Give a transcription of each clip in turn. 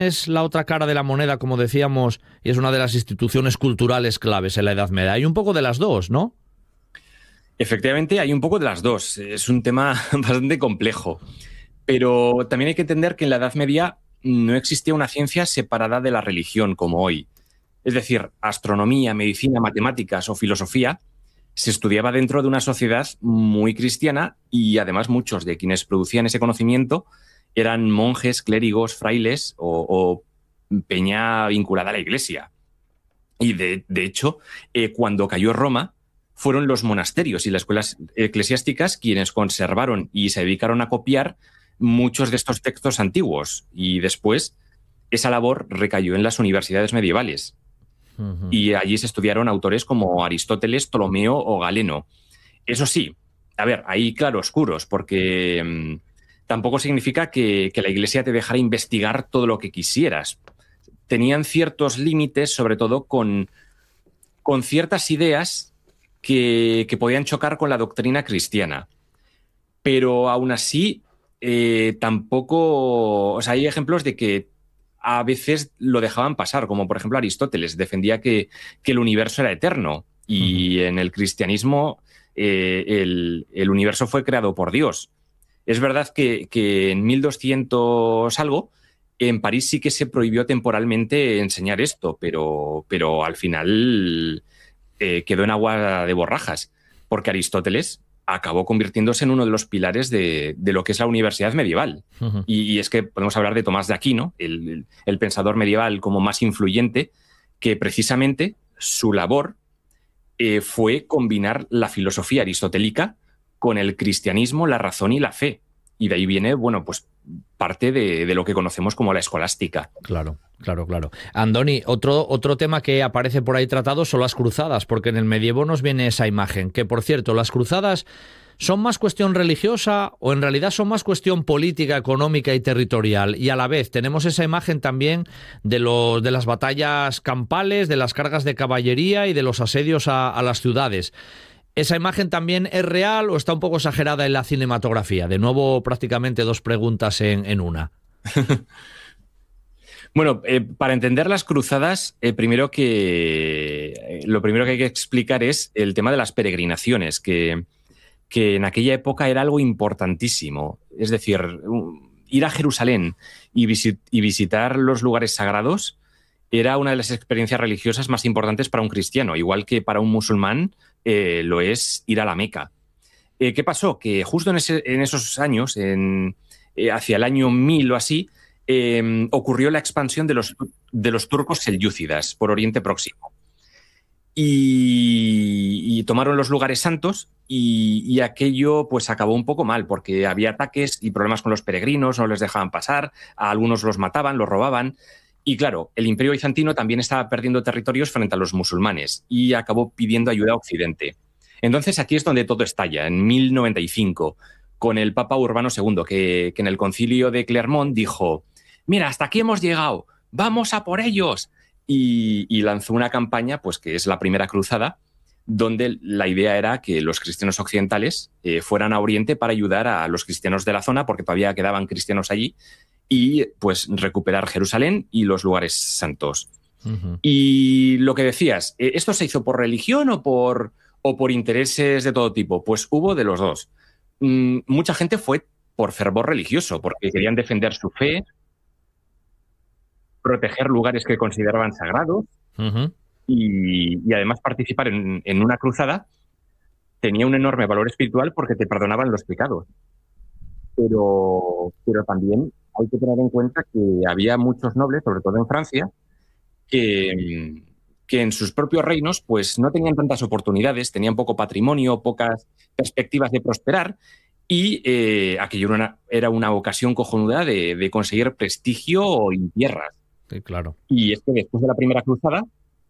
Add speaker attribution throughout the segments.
Speaker 1: es la otra cara de la moneda, como decíamos, y es una de las instituciones culturales claves en la Edad Media. Hay un poco de las dos, ¿no?
Speaker 2: Efectivamente, hay un poco de las dos. Es un tema bastante complejo. Pero también hay que entender que en la Edad Media no existía una ciencia separada de la religión como hoy. Es decir, astronomía, medicina, matemáticas o filosofía se estudiaba dentro de una sociedad muy cristiana y además muchos de quienes producían ese conocimiento eran monjes, clérigos, frailes o peña vinculada a la iglesia. Y de hecho, cuando cayó Roma, fueron los monasterios y las escuelas eclesiásticas quienes conservaron y se dedicaron a copiar muchos de estos textos antiguos. Y después esa labor recayó en las universidades medievales. Y allí se estudiaron autores como Aristóteles, Ptolomeo o Galeno. Eso sí, a ver, hay claroscuros, porque tampoco significa que la Iglesia te dejara investigar todo lo que quisieras. Tenían ciertos límites, sobre todo con ciertas ideas que podían chocar con la doctrina cristiana. Pero aún así, tampoco... O sea, hay ejemplos de que a veces lo dejaban pasar, como por ejemplo Aristóteles defendía que el universo era eterno y en el cristianismo el universo fue creado por Dios. Es verdad que en 1200 algo, en París sí que se prohibió temporalmente enseñar esto, pero al final quedó en agua de borrajas, porque Aristóteles acabó convirtiéndose en uno de los pilares de lo que es la universidad medieval. Y es que podemos hablar de Tomás de Aquino, el pensador medieval como más influyente, que precisamente su labor fue combinar la filosofía aristotélica con el cristianismo, la razón y la fe. Y de ahí viene, bueno, pues parte de lo que conocemos como la escolástica.
Speaker 1: Claro. Andoni, otro tema que aparece por ahí tratado son las cruzadas, porque en el medievo nos viene esa imagen, que por cierto, las cruzadas son más cuestión religiosa o en realidad son más cuestión política, económica y territorial. Y a la vez tenemos esa imagen también de las batallas campales, de las cargas de caballería y de los asedios a las ciudades. ¿Esa imagen también es real o está un poco exagerada en la cinematografía? De nuevo, prácticamente dos preguntas en una.
Speaker 2: Bueno, para entender las cruzadas, lo primero que hay que explicar es el tema de las peregrinaciones, que en aquella época era algo importantísimo. Es decir, ir a Jerusalén y visitar los lugares sagrados era una de las experiencias religiosas más importantes para un cristiano, igual que para un musulmán lo es ir a la Meca. ¿Qué pasó? Que justo en esos años, hacia el año 1000 o así, ocurrió la expansión de los turcos selyúcidas por Oriente Próximo. Y tomaron los lugares santos y aquello pues acabó un poco mal porque había ataques y problemas con los peregrinos, no les dejaban pasar, a algunos los mataban, los robaban. Y claro, el Imperio Bizantino también estaba perdiendo territorios frente a los musulmanes y acabó pidiendo ayuda a Occidente. Entonces aquí es donde todo estalla, en 1095, con el Papa Urbano II, que en el concilio de Clermont dijo: mira, hasta aquí hemos llegado, vamos a por ellos. Y lanzó una campaña, pues que es la Primera Cruzada, donde la idea era que los cristianos occidentales fueran a Oriente para ayudar a los cristianos de la zona, porque todavía quedaban cristianos allí, y pues recuperar Jerusalén y los lugares santos. Y lo que decías, ¿esto se hizo por religión o por intereses de todo tipo? Pues hubo de los dos. Mucha gente fue por fervor religioso, porque querían defender su fe, proteger lugares que consideraban sagrados y además participar en una cruzada tenía un enorme valor espiritual porque te perdonaban los pecados. Pero también hay que tener en cuenta que había muchos nobles, sobre todo en Francia, que en sus propios reinos pues no tenían tantas oportunidades, tenían poco patrimonio, pocas perspectivas de prosperar y aquello era una ocasión cojonuda de conseguir prestigio en tierras.
Speaker 1: Sí, claro.
Speaker 2: Y es que después de la Primera Cruzada,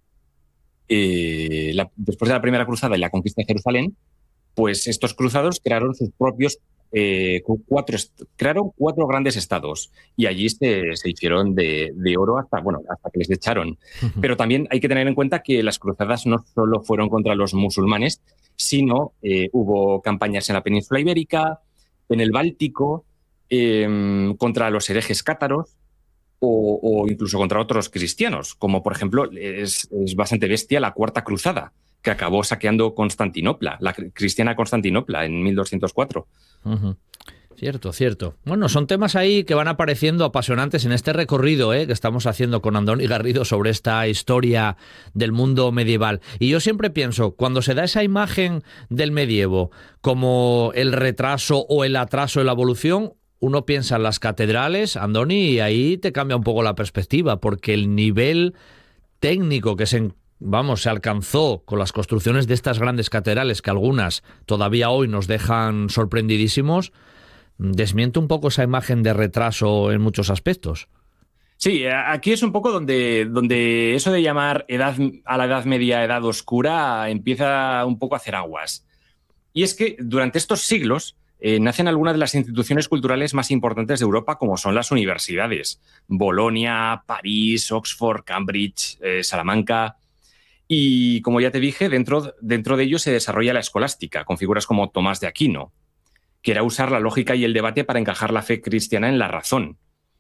Speaker 2: y la conquista de Jerusalén, pues estos cruzados crearon sus propios crearon 4 grandes estados y allí se hicieron de oro hasta que les echaron. Pero también hay que tener en cuenta que las cruzadas no solo fueron contra los musulmanes, sino hubo campañas en la península ibérica, en el Báltico, contra los herejes cátaros. o incluso contra otros cristianos, como por ejemplo es bastante bestia la Cuarta Cruzada, que acabó saqueando Constantinopla, la cristiana Constantinopla en 1204.
Speaker 1: Uh-huh. Cierto, cierto. Bueno, son temas ahí que van apareciendo apasionantes en este recorrido que estamos haciendo con Andoni Garrido sobre esta historia del mundo medieval. Y yo siempre pienso, cuando se da esa imagen del medievo como el retraso o el atraso en la evolución, uno piensa en las catedrales, Andoni, y ahí te cambia un poco la perspectiva, porque el nivel técnico que se alcanzó con las construcciones de estas grandes catedrales, que algunas todavía hoy nos dejan sorprendidísimos, desmiente un poco esa imagen de retraso en muchos aspectos.
Speaker 2: Sí, aquí es un poco donde eso de llamar a la Edad Media Edad Oscura empieza un poco a hacer aguas. Y es que durante estos siglos nacen algunas de las instituciones culturales más importantes de Europa, como son las universidades. Bolonia, París, Oxford, Cambridge, Salamanca. Y como ya te dije, dentro de ello se desarrolla la escolástica, con figuras como Tomás de Aquino, que era usar la lógica y el debate para encajar la fe cristiana en la razón.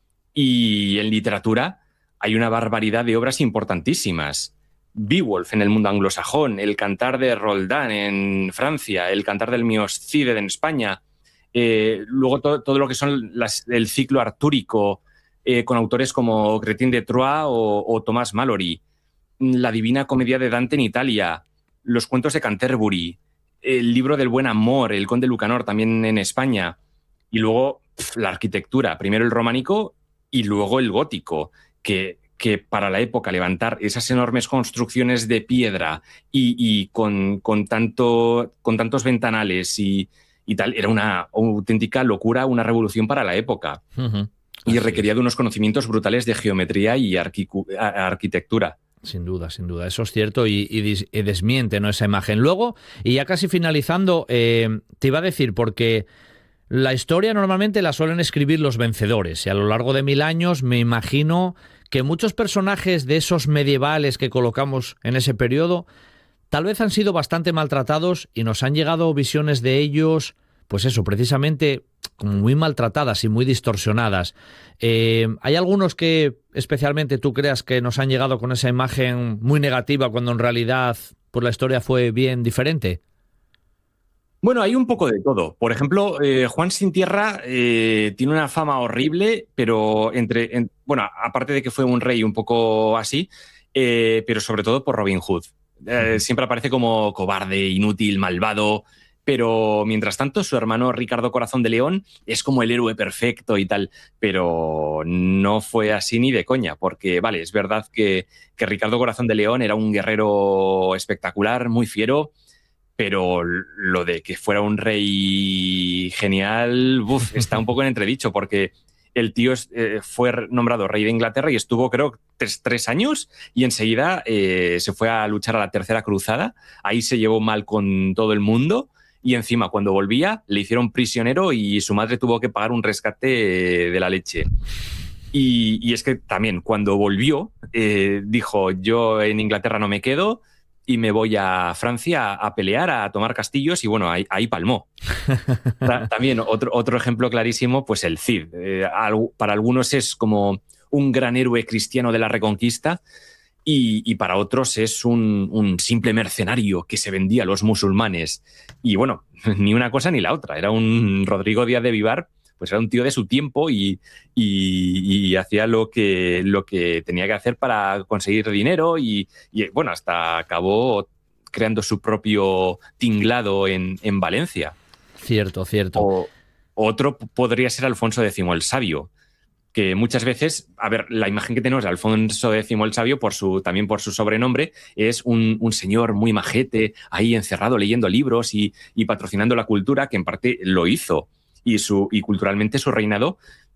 Speaker 2: Y en literatura hay una barbaridad de obras importantísimas. Beowulf en el mundo anglosajón, el Cantar de Roldán en Francia, el Cantar del Mioscide en España, luego todo lo que son el ciclo artúrico con autores como Cretin de Troyes o Tomás Malory, la Divina Comedia de Dante en Italia, los cuentos de Canterbury, el libro del Buen Amor, el Conde Lucanor también en España, y luego la arquitectura, primero el románico y luego el gótico, que para la época levantar esas enormes construcciones de piedra y con tantos ventanales y tal, era una auténtica locura, una revolución para la época.
Speaker 1: Uh-huh.
Speaker 2: Y requería de unos conocimientos brutales de geometría y arquitectura.
Speaker 1: Sin duda, eso es cierto y desmiente, ¿no?, esa imagen. Luego, y ya casi finalizando, te iba a decir, porque la historia normalmente la suelen escribir los vencedores, y a lo largo de 1000 años me imagino que muchos personajes de esos medievales que colocamos en ese periodo tal vez han sido bastante maltratados y nos han llegado visiones de ellos, pues eso, precisamente como muy maltratadas y muy distorsionadas. ¿Hay algunos que especialmente tú creas que nos han llegado con esa imagen muy negativa cuando en realidad pues la historia fue bien diferente?
Speaker 2: Bueno, hay un poco de todo. Por ejemplo, Juan Sin Tierra tiene una fama horrible, pero bueno, aparte de que fue un rey un poco así, pero sobre todo por Robin Hood. Siempre aparece como cobarde, inútil, malvado, pero mientras tanto su hermano Ricardo Corazón de León es como el héroe perfecto y tal, pero no fue así ni de coña, porque vale, es verdad que Ricardo Corazón de León era un guerrero espectacular, muy fiero, pero lo de que fuera un rey genial, está un poco en entredicho, porque el tío fue nombrado rey de Inglaterra y estuvo, creo, tres años, y enseguida se fue a luchar a la Tercera Cruzada. Ahí se llevó mal con todo el mundo, y encima, cuando volvía, le hicieron prisionero y su madre tuvo que pagar un rescate de la leche. Y es que también, cuando volvió, dijo, yo en Inglaterra no me quedo, y me voy a Francia a pelear, a tomar castillos, y bueno, ahí palmó. También otro ejemplo clarísimo, pues el Cid. Para algunos es como un gran héroe cristiano de la Reconquista, y para otros es un simple mercenario que se vendía a los musulmanes. Y bueno, ni una cosa ni la otra. Era un Rodrigo Díaz de Vivar, pues era un tío de su tiempo y hacía lo que tenía que hacer para conseguir dinero y bueno, hasta acabó creando su propio tinglado en Valencia.
Speaker 1: Cierto.
Speaker 2: Otro podría ser Alfonso X el Sabio, que muchas veces, a ver, la imagen que tenemos de Alfonso X el Sabio, también por su sobrenombre, es un señor muy majete, ahí encerrado leyendo libros y patrocinando la cultura, que en parte lo hizo. Y culturalmente su reinado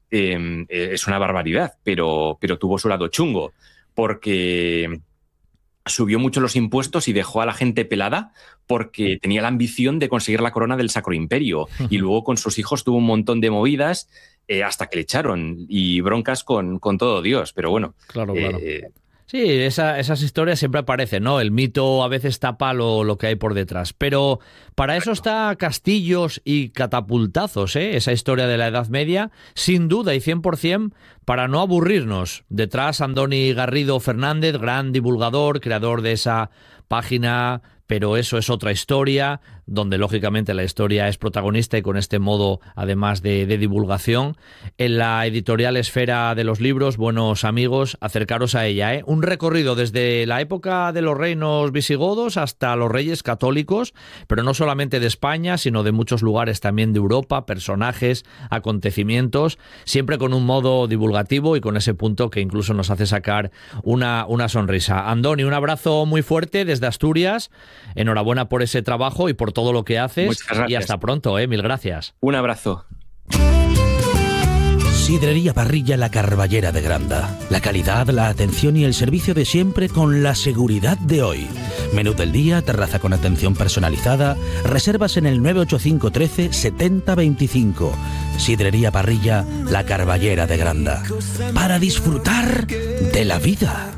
Speaker 2: es una barbaridad, pero tuvo su lado chungo, porque subió mucho los impuestos y dejó a la gente pelada porque tenía la ambición de conseguir la corona del Sacro Imperio. Y luego con sus hijos tuvo un montón de movidas hasta que le echaron, y broncas con todo Dios. Pero bueno,
Speaker 1: claro. Sí, esas historias siempre aparecen, ¿no? El mito a veces tapa lo que hay por detrás. Pero para eso está Castillos y Catapultazos, ¿eh? Esa historia de la Edad Media, sin duda y 100%, para no aburrirnos. Detrás, Andoni Garrido Fernández, gran divulgador, creador de esa página, pero eso es otra historia, donde lógicamente la historia es protagonista y con este modo además de divulgación. En la editorial Esfera de los Libros, buenos amigos, acercaros a ella, ¿eh? Un recorrido desde la época de los reinos visigodos hasta los reyes católicos, pero no solamente de España, sino de muchos lugares también de Europa, personajes, acontecimientos, siempre con un modo divulgativo y con ese punto que incluso nos hace sacar una sonrisa. Andoni, un abrazo muy fuerte desde Asturias, enhorabuena por ese trabajo y por todo lo que haces y hasta pronto, mil gracias.
Speaker 2: Un abrazo.
Speaker 3: Sidrería Parrilla La Carballera de Granda. La calidad, la atención y el servicio de siempre con la seguridad de hoy. Menú del día, terraza con atención personalizada, reservas en el 985 13 70 25. Sidrería Parrilla La Carballera de Granda. Para disfrutar de la vida.